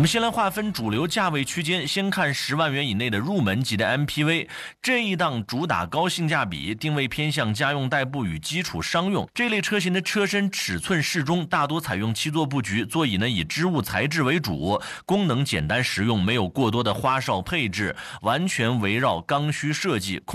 们先来划分主流价位区间，先看10万元以内的入门级的 MPV。这一档主打高性价比，定位偏向家用代步与基础商用。这类车型的车身尺寸适中，大多采用7座布局，座椅呢以织物材质为主，功能简单实用，没有过多的花哨配置，完全围绕刚需设计。